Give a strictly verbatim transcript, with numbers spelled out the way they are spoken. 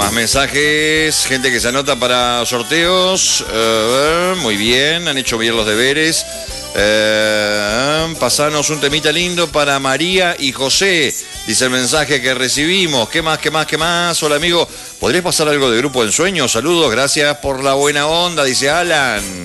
Más mensajes, gente que se anota para sorteos. Uh, muy bien, han hecho bien los deberes. Uh, pasanos un temita lindo para María y José, dice el mensaje que recibimos. ¿Qué más, qué más, qué más? Hola amigo, ¿podrías pasar algo de Grupo Ensueño? Saludos, gracias por la buena onda, dice Alan.